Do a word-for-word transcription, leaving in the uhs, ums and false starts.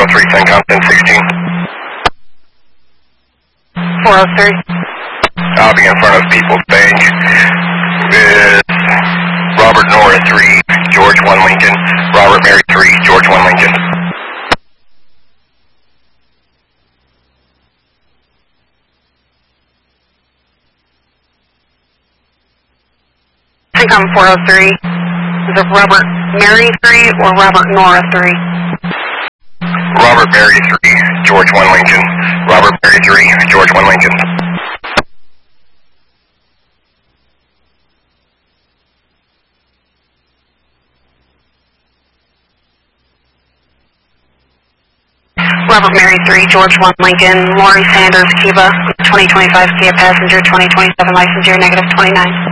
three, CENTCOM ten sixteen. four oh three. I'll be in front of People's Bank with Robert Nora three, George one Lincoln, Robert Mary three, George one Lincoln. CENTCOM four oh three. Is it Robert Mary three or Robert Nora three? Robert Mary three, George one Lincoln, Robert Mary three, George one Lincoln. Robert Mary three, George one Lincoln, Lori Sanders, Cuba, twenty twenty-five Kia passenger, twenty twenty-seven license year, negative twenty-nine.